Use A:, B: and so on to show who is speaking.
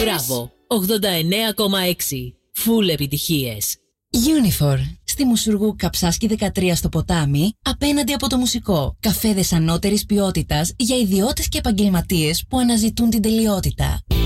A: Μπράβο, 89,6. Φουλ επιτυχίες.
B: Unifor, στη Μουσουργού Καψάσκη 13 στο Ποτάμι, απέναντι από το Μουσικό. Καφέδες ανώτερης ποιότητας για ιδιώτες και επαγγελματίες που αναζητούν την τελειότητα.